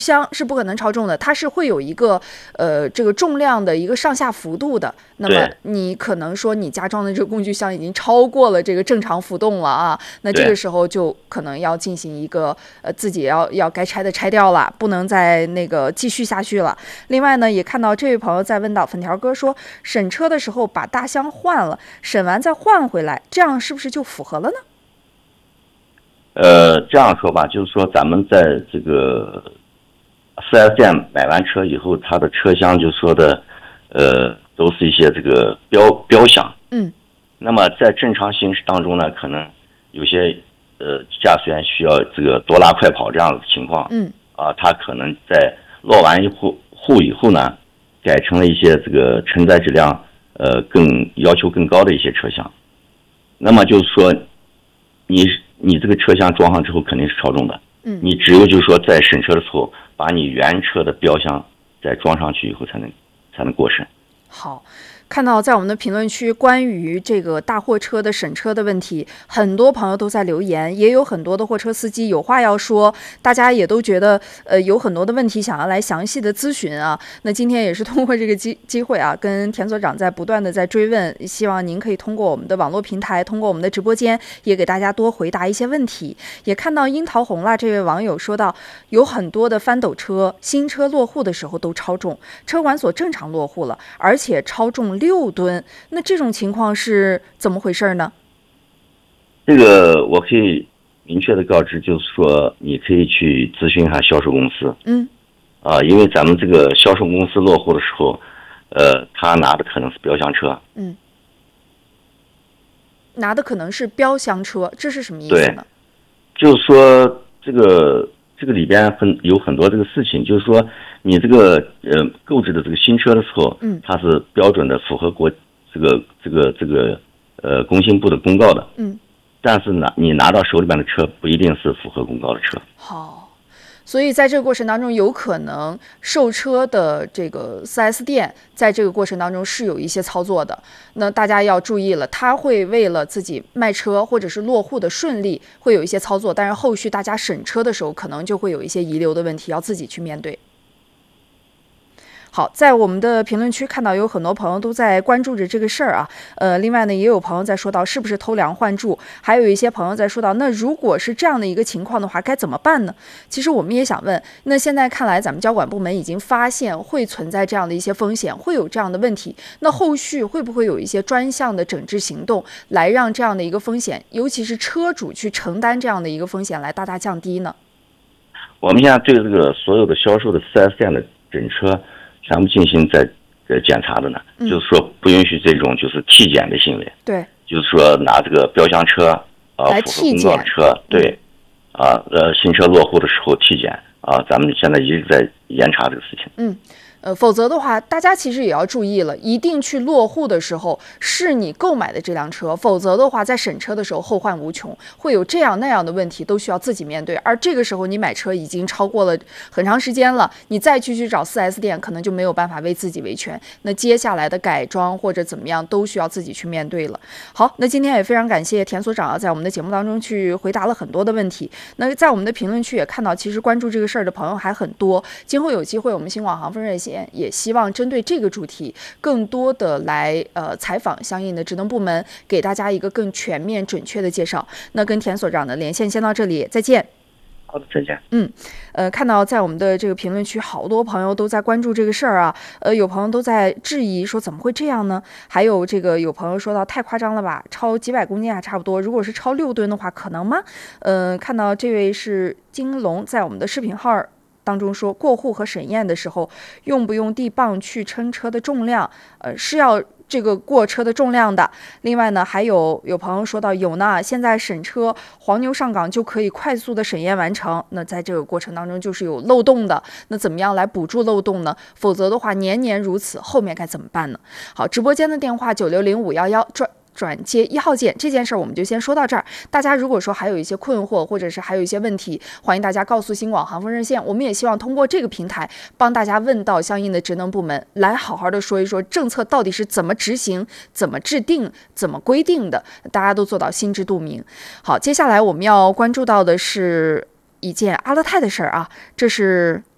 箱是不可能超重的，它是会有一个这个重量的一个上下幅度的。那么你可能说你加装的这个工具箱已经超过了这个正常浮动了啊，那这个时候就可能要进行一个自己要该拆的拆掉了，不能再那个继续下去了。另外呢，也看到这位朋友在问到粉条哥说，审车的时候把大箱换了，审完再换回来，这样是不是就符合了呢？ 这样说吧，就是说咱们在这个4S店买完车以后，它的车厢就说的，都是一些这个标箱。那么在正常行驶当中呢，可能有些驾驶员需要这个多拉快跑这样的情况。他可能在落完户以后呢，改成了一些这个承载质量要求更高的一些车厢。那么就是说，你这个车厢装上之后肯定是超重的。你只有就是说在审车的时候，把你原车的标箱再装上去以后才能过审。 好，看到在我们的评论区关于这个大货车的审车的问题，很多朋友都在留言，也有很多的货车司机有话要说，大家也都觉得有很多的问题想要来详细的咨询啊。那今天也是通过这个机会啊，跟田所长在不断的在追问，希望您可以通过我们的网络平台，通过我们的直播间，也给大家多回答一些问题。也看到樱桃红啦这位网友说到，有很多的翻斗车新车落户的时候都超重，车管所正常落户了，而且超重6吨，那这种情况是怎么回事呢？ 这个我可以明确的告知，就是说你可以去咨询一下销售公司。因为咱们这个销售公司落户的时候，他拿的可能是标箱车。 拿的可能是标箱车，这是什么意思呢？ 就是说这个里边有很多这个事情，就是说你这个购置的这个新车的时候，它是标准的符合工信部的公告的。但是你拿到手里边的车不一定是符合公告的车。 好，所以在这个过程当中，有可能售车的这个 4S 店在这个过程当中是有一些操作的，那大家要注意了，他会为了自己卖车或者是落户的顺利，会有一些操作，但是后续大家审车的时候，可能就会有一些遗留的问题要自己去面对。好，在我们的评论区看到有很多朋友都在关注着这个事儿啊，另外呢，也有朋友在说到是不是偷梁换柱，还有一些朋友在说到，那如果是这样的一个情况的话，该怎么办呢？其实我们也想问，那现在看来咱们交管部门已经发现会存在这样的一些风险，会有这样的问题，那后续会不会有一些专项的整治行动，来让这样的一个风险，尤其是车主去承担这样的一个风险来大大降低呢？ 我们现在对这个所有的销售的 4S 店的整车全部进行在检查的呢，就是说不允许这种就是替检的行为。 对， 就是说拿这个标箱车来符合公告的车，对，新车落户的时候替检咱们现在一直在严查这个事情。 否则的话，大家其实也要注意了，一定去落户的时候是你购买的这辆车，否则的话，在审车的时候后患无穷，会有这样那样的问题，都需要自己面对。而这个时候你买车已经超过了很长时间了，你再去找 4S 店，可能就没有办法为自己维权。那接下来的改装或者怎么样，都需要自己去面对了。好，那今天也非常感谢田所长在我们的节目当中去回答了很多的问题。那在我们的评论区也看到，其实关注这个事儿的朋友还很多。今后有机会，我们新广航风热线也希望针对这个主题，更多的来采访相应的职能部门，给大家一个更全面准确的介绍。那跟田所长的连线先到这里，再见。 好的，再见。 看到在我们的这个评论区，好多朋友都在关注这个事儿啊。有朋友都在质疑说怎么会这样呢？还有有朋友说到太夸张了吧，超几百公斤还差不多，如果是超6吨的话，可能吗？看到这位是金龙在我们的视频号当中说，过户和审验的时候用不用地磅去称车的重量？是要这个过车的重量的。另外呢，还有朋友说到有呢，现在审车黄牛上岗就可以快速的审验完成，那在这个过程当中就是有漏洞的，那怎么样来补助漏洞呢？否则的话年年如此，后面该怎么办呢？好，直播间的电话960-511转接1号键，这件事我们就先说到这儿。大家如果说还有一些困惑，或者是还有一些问题，欢迎大家告诉新广航风热线。我们也希望通过这个平台帮大家问到相应的职能部门，来好好的说一说政策到底是怎么执行、怎么制定、怎么规定的，大家都做到心知肚明。好，接下来我们要关注到的是一件阿勒泰的事儿啊，这是